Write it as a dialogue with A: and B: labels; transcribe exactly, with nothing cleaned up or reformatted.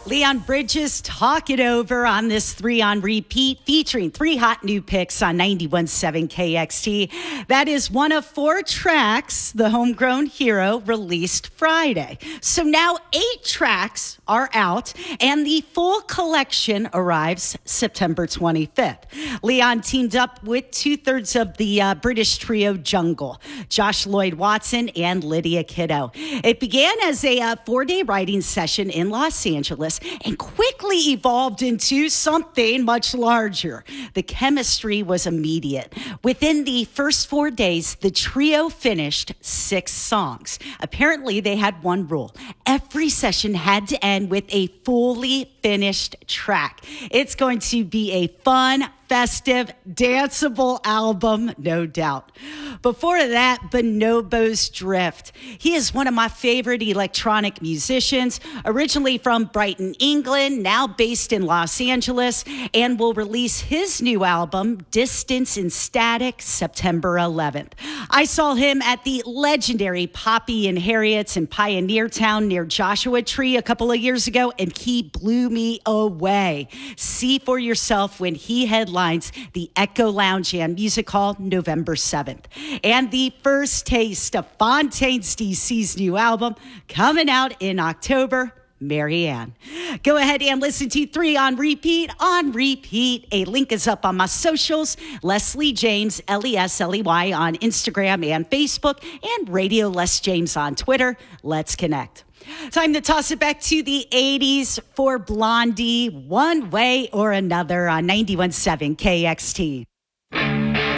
A: Leon Bridges, Talk It Over on this three on repeat, featuring three hot new picks on ninety-one point seven K X T. That is one of four tracks the Homegrown Hero released Friday. So now eight tracks are out, and the full collection arrives September twenty-fifth. Leon teamed up with two-thirds of the uh, British trio Jungle, Josh Lloyd Watson and Lydia Kiddo. It began as a uh, four-day writing session in Los Angeles and quickly evolved into something much larger. The chemistry was immediate. Within the first four days, the trio finished six songs. Apparently, they had one rule. Every session had to end with a fully finished track. It's going to be a fun, festive, danceable album, no doubt. Before that, Bonobos Drift. He is one of my favorite electronic musicians, originally from Brighton, England, now based in Los Angeles, and will release his new album, Distance and Static, September eleventh. I saw him at the legendary Poppy and Harriet's in Pioneer Town near Joshua Tree a couple of years ago, and he blew me away. See for yourself when he headlines the Echo Lounge and Music Hall November seventh. And the first taste of Fontaines D C's new album coming out in October, Marianne. Go ahead and listen to three on repeat, on repeat. A link is up on my socials, Leslie James, L E S L E Y on Instagram and Facebook, and Radio Les James on Twitter. Let's connect. Time to toss it back to the eighties for Blondie, One Way or Another on ninety-one point seven K X T.